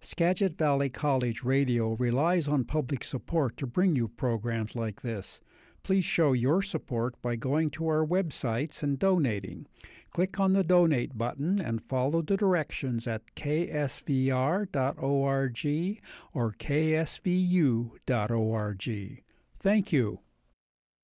Skagit Valley College Radio relies on public support to bring you programs like this. Please show your support by going to our websites and donating. Click on the Donate button and follow the directions at ksvr.org or ksvu.org. Thank you.